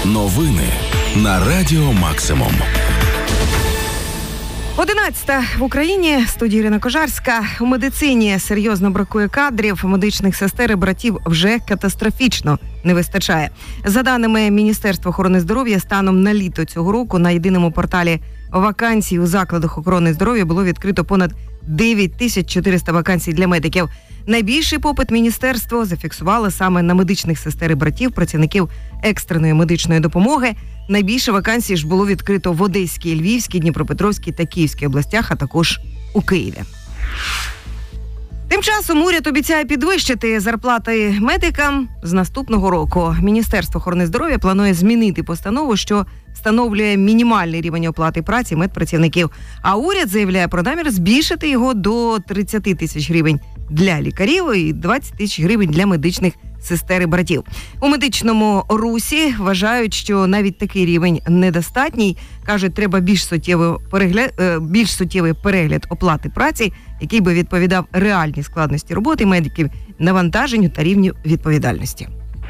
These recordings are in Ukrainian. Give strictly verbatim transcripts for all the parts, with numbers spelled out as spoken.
Новини на Радіо Максимум. Одинадцята в Україні. Студія Ірина Кожарська. У медицині серйозно бракує кадрів. Медичних сестер і братів вже катастрофічно не вистачає. За даними Міністерства охорони здоров'я, станом на літо цього року на єдиному порталі вакансій у закладах охорони здоров'я було відкрито понад дев'ять тисяч чотириста вакансій для медиків. Найбільший попит міністерство зафіксувало саме на медичних сестер і братів, працівників екстреної медичної допомоги. Найбільше вакансій ж було відкрито в Одеській, Львівській, Дніпропетровській та Київській областях, а також у Києві. Тим часом уряд обіцяє підвищити зарплати медикам з наступного року. Міністерство охорони здоров'я планує змінити постанову, що встановлює мінімальний рівень оплати праці медпрацівників. А уряд заявляє про намір збільшити його до тридцять тисяч гривень для лікарів і двадцять тисяч гривень для медичних сестер і братів. У медичному русі вважають, що навіть такий рівень недостатній. Кажуть, треба більш суттєвий перегляд, більш суттєвий перегляд оплати праці, який би відповідав реальній складності роботи медиків, навантаженню та рівню відповідальності.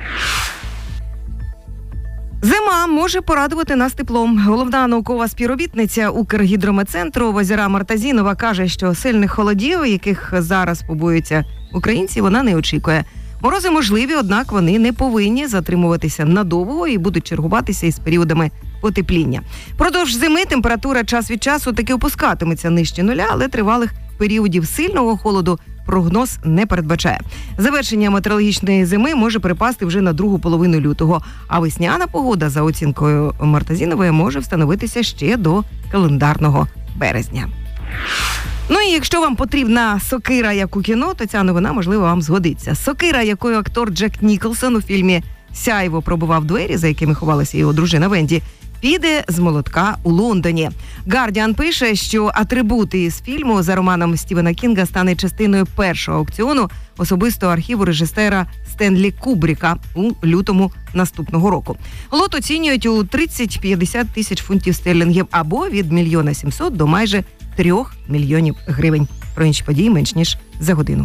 Зима може порадувати нас теплом. Головна наукова співробітниця Укргідрометцентру Вазіра Мартазінова каже, що сильних холодів, яких зараз побоюються українці, вона не очікує. Морози можливі, однак вони не повинні затримуватися надовго і будуть чергуватися із періодами потепління. Продовж зими температура час від часу таки опускатиметься нижче нуля, але тривалих періодів сильного холоду прогноз не передбачає. Завершення метеорологічної зими може припасти вже на другу половину лютого, а весняна погода, за оцінкою Мартазінової, може встановитися ще до календарного березня. Ну і якщо вам потрібна сокира, як у кіно, то ця новина, можливо, вам згодиться. Сокира, якою актор Джек Ніколсон у фільмі «Сяйво» пробивав двері, за якими ховалася його дружина Венді, піде з молотка у Лондоні. Гардіан пише, що атрибути із фільму за романом Стівена Кінга стане частиною першого аукціону особистого архіву режисера Стенлі Кубріка у лютому наступного року. Лот оцінюють у тридцять-п'ятдесят тисяч фунтів стерлінгів або від мільйона сімсот до майже трьох мільйонів гривень. Про інші події менш ніж за годину.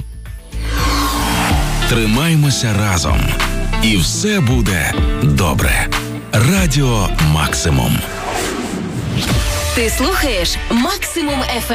Тримаймося разом. І все буде добре. Радіо Максимум. Ти слухаєш Максимум еф ем.